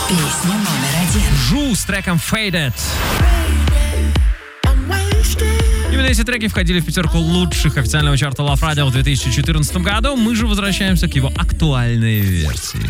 Песня номер 1. Жу с треком Faded. Именно эти треки входили в пятерку лучших официального чарта Love Radio в 2014 году. Мы же возвращаемся к его актуальной версии.